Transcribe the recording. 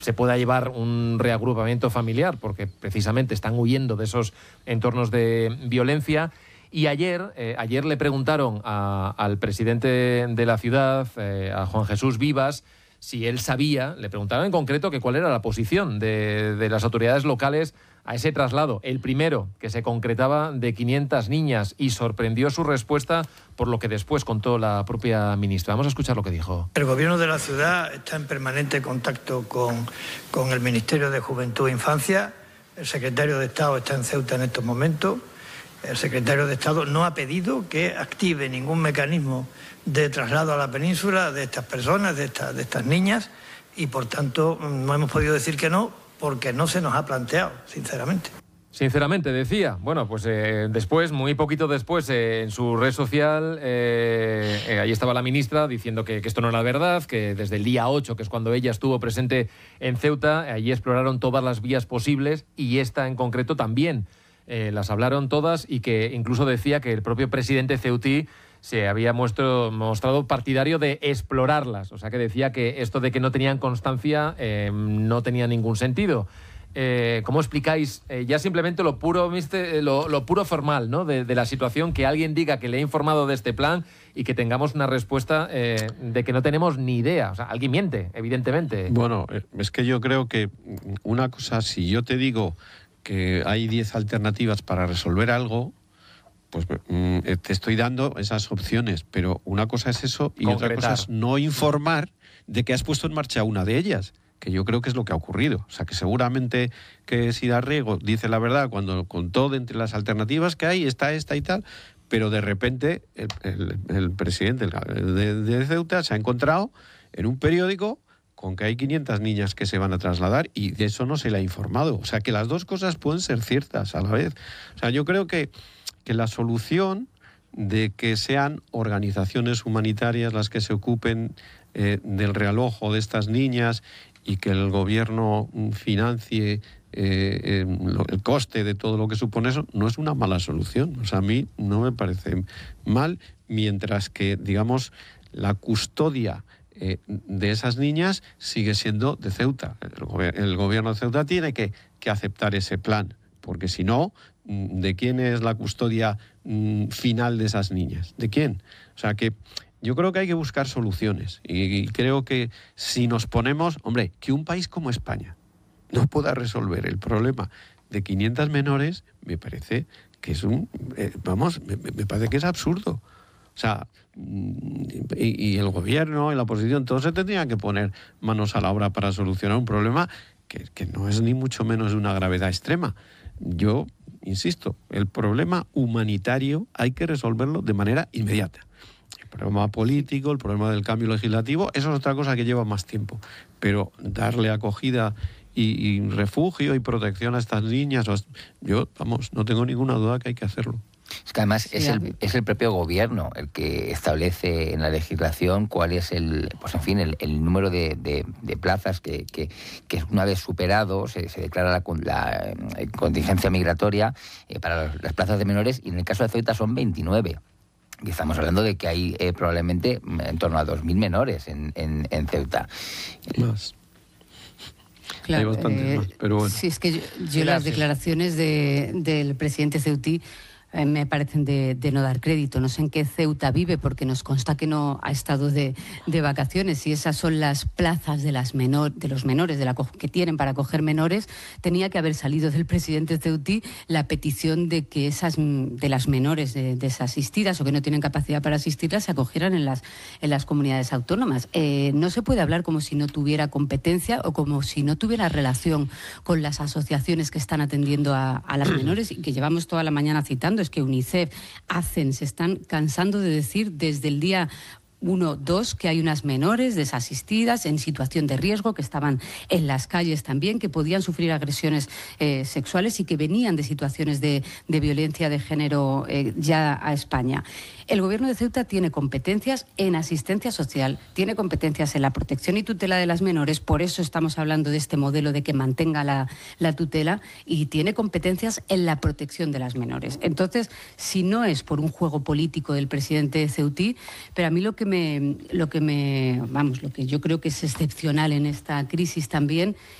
se pueda llevar un reagrupamiento familiar, porque precisamente están huyendo de esos entornos de violencia. Y ayer le preguntaron al presidente de la ciudad, a Juan Jesús Vivas, si él sabía, le preguntaron en concreto que cuál era la posición de las autoridades locales a ese traslado. El primero, que se concretaba de 500 niñas, y sorprendió su respuesta por lo que después contó la propia ministra. Vamos a escuchar lo que dijo. El Gobierno de la ciudad está en permanente contacto con el Ministerio de Juventud e Infancia. El secretario de Estado está en Ceuta en estos momentos. El secretario de Estado no ha pedido que active ningún mecanismo de traslado a la península de estas personas, de estas niñas, y por tanto no hemos podido decir que no, porque no se nos ha planteado, sinceramente. Sinceramente, decía. Bueno, pues después, muy poquito después, en su red social, ahí estaba la ministra diciendo que esto no era verdad, que desde el día 8, que es cuando ella estuvo presente en Ceuta, allí exploraron todas las vías posibles, y esta en concreto también. Las hablaron todas, y que incluso decía que el propio presidente ceutí se había mostrado partidario de explorarlas. O sea, que decía que esto de que no tenían constancia no tenía ningún sentido. ¿Cómo explicáis ya simplemente lo puro formal, ¿no?, de la situación, que alguien diga que le ha informado de este plan y que tengamos una respuesta de que no tenemos ni idea? O sea, alguien miente, evidentemente. Bueno, es que yo creo que una cosa, si yo te digo que hay 10 alternativas para resolver algo, pues te estoy dando esas opciones, pero una cosa es eso y concretar. Otra cosa es no informar de que has puesto en marcha una de ellas, que yo creo que es lo que ha ocurrido. O sea, que seguramente que Sidarriego dice la verdad cuando contó de entre las alternativas que hay, está esta y tal, pero de repente el presidente de Ceuta se ha encontrado en un periódico con que hay 500 niñas que se van a trasladar, y de eso no se le ha informado. O sea, que las dos cosas pueden ser ciertas a la vez. O sea, yo creo que la solución de que sean organizaciones humanitarias las que se ocupen del realojo de estas niñas, y que el gobierno financie el coste de todo lo que supone eso, no es una mala solución. O sea, a mí no me parece mal, mientras que, digamos, la custodia de esas niñas sigue siendo de Ceuta. El gobierno de Ceuta tiene que aceptar ese plan, porque si no, ¿de quién es la custodia final de esas niñas? ¿De quién? O sea, que yo creo que hay que buscar soluciones, y creo que si nos ponemos, hombre, que un país como España no pueda resolver el problema de 500 menores, me parece que es me parece que es absurdo. O sea, y el gobierno y la oposición, todos se tendrían que poner manos a la obra para solucionar un problema que no es ni mucho menos de una gravedad extrema. Yo insisto, el problema humanitario hay que resolverlo de manera inmediata. El problema político, el problema del cambio legislativo, eso es otra cosa que lleva más tiempo. Pero darle acogida y refugio y protección a estas niñas, yo, no tengo ninguna duda que hay que hacerlo. Es que además es el propio gobierno el que establece en la legislación cuál es el número de plazas que una vez superado se declara la contingencia migratoria para las plazas de menores, y en el caso de Ceuta son 29. Y estamos hablando de que hay probablemente en torno a 2.000 menores en Ceuta. Más. Claro, hay bastantes más, pero bueno. Sí, es que yo las declaraciones del presidente ceutí me parecen de no dar crédito. No sé en qué Ceuta vive, porque nos consta que no ha estado de vacaciones. Si esas son las plazas de los menores que tienen para acoger menores, tenía que haber salido del presidente ceutí la petición de que de las menores desasistidas o que no tienen capacidad para asistirlas se acogieran en las comunidades autónomas. No se puede hablar como si no tuviera competencia o como si no tuviera relación con las asociaciones que están atendiendo a las menores y que llevamos toda la mañana citando. Es que UNICEF, ACEN, se están cansando de decir desde el día 1, 2, que hay unas menores desasistidas en situación de riesgo, que estaban en las calles también, que podían sufrir agresiones sexuales y que venían de situaciones de violencia de género ya a España. El Gobierno de Ceuta tiene competencias en asistencia social, tiene competencias en la protección y tutela de las menores, por eso estamos hablando de este modelo de que mantenga la tutela, y tiene competencias en la protección de las menores. Entonces, si no es por un juego político del presidente ceutí, pero a mí lo que que yo creo que es excepcional en esta crisis también